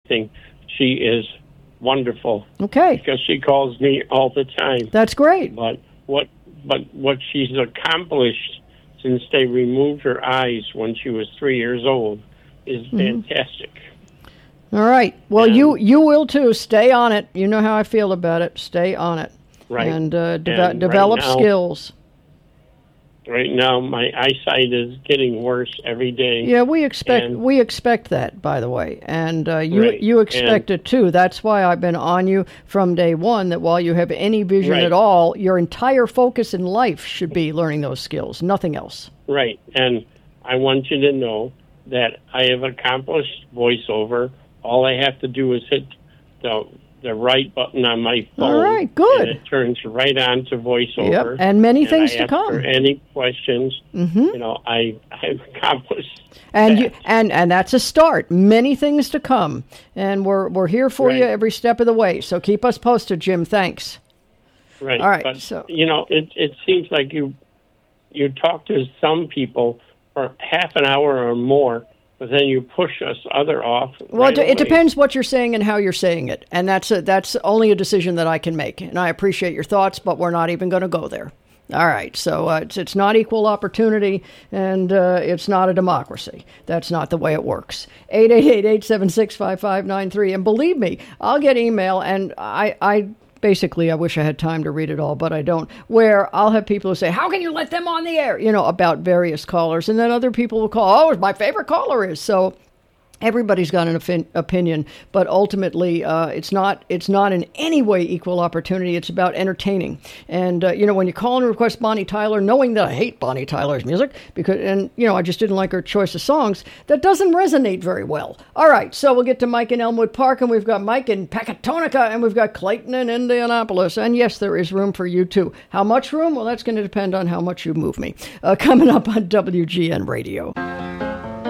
think she is wonderful. Okay. Because she calls me all the time. That's great. But what she's accomplished since they removed her eyes when she was 3 years old is fantastic. All right. Well, you will too. Stay on it. You know how I feel about it. Stay on it. Right. And develop skills. Right now, my eyesight is getting worse every day. Yeah, we expect that, by the way, and you expect it too. That's why I've been on you from day one. That while you have any vision at all, your entire focus in life should be learning those skills, nothing else. Right, and I want you to know that I have accomplished voiceover. All I have to do is hit the right button on my phone. All right, good. And it turns right on to voiceover. Yep, and many things to come. For any questions, I've accomplished. And and that's a start. Many things to come, and we're here for you every step of the way. So keep us posted, Jim. Thanks. Right. All right. But, so it seems like you talk to some people for half an hour or more, but then you push us other off. Well, it depends what you're saying and how you're saying it, and that's only a decision that I can make. And I appreciate your thoughts, but we're not even going to go there. All right, so it's not equal opportunity, and it's not a democracy. That's not the way it works. 888-876-5593, and believe me, I'll get email, and I basically, I wish I had time to read it all, but I don't, where I'll have people who say, how can you let them on the air, about various callers, and then other people will call, my favorite caller is, so everybody's got an opinion, but ultimately, it's not in any way equal opportunity. It's about entertaining. And, when you call and request Bonnie Tyler, knowing that I hate Bonnie Tyler's music, I just didn't like her choice of songs, that doesn't resonate very well. All right, so we'll get to Mike in Elmwood Park, and we've got Mike in Pecatonica, and we've got Clayton in Indianapolis. And yes, there is room for you too. How much room? Well, that's going to depend on how much you move me. Coming up on WGN Radio.